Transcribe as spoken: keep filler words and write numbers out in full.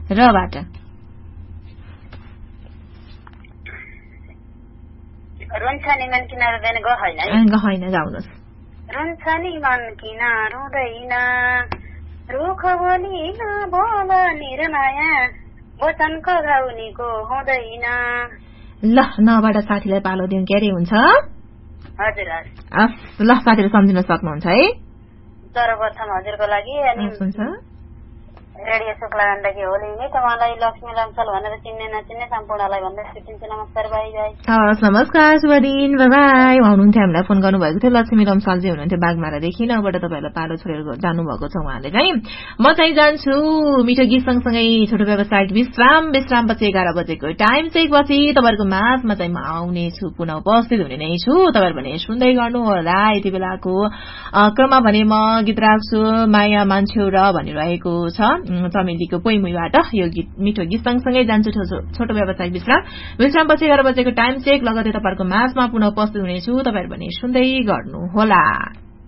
Rubber रुन्छ नि मन किन रुँदैन ग हैन ग हैन गाउनुस् रुन्छ नि मन किन रुँदैन रुख बोली बोल निर्माया वचनको गाउनीको हुँदैन ल नबाट साथीलाई पालो दिउँ के अरे हुन्छ हजुर हजुर ल साथीले सम्झिन सक्नुहुन्छ है सर्वप्रथम हजुरको लागि अनि हुन्छ रेडियो शुक्ला गण्डकी होली नै तपाईँलाई लक्ष्मी लम्सल भनेर चिन्ने नचिन्ने सम्पूर्णलाई भन्दै छुट्टिन्छु नमस्कार बाई बाई हवस् नमस्कार शुभ दिन बाई बाई हुनुहुन्थ्यो हामीलाई फोन गर्नुभएको थियो लक्ष्मी लम्सलजी हुनुहुन्थ्यो बागमारादेखि नबाट तपाईँलाई पालो छोडेर जानुभएको छ उहाँले चाहिँ म चाहिँ जान्छु मिठो गीत सँगसँगै छोटो व्यावसायिक विश्राम विश्रामपछि एघार बजेको टाइम चेकपछि तपाईँहरूको माझमा चाहिँ म आउनेछु पुनः उपस्थित हुने नै छु तपाईँहरू भने सुन्दै गर्नु होला यति बेलाको क्रममा भने म गीत राख्छु माया मान्छे र भनिरहेको छ चमेलीको पोइमुबाट यो गीत मिठो गीत सँगसँगै जान्छु छोटो व्यावसायिक विश्राम विश्रामपछि एघार बजेको टाइम चेक लगतै तपाईँहरूको माझमा पुनः उपस्थित हुनेछु तपाईँहरू भने सुन्दै गर्नु होला।